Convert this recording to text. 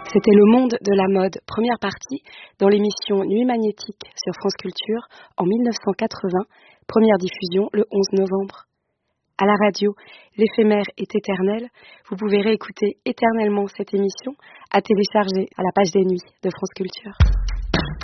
C'était Le Monde de la mode, première partie, dans l'émission Nuit magnétique sur France Culture en 1980, première diffusion le 11 novembre. À la radio, l'éphémère est éternel. Vous pouvez réécouter éternellement cette émission à télécharger à la page des nuits de France Culture.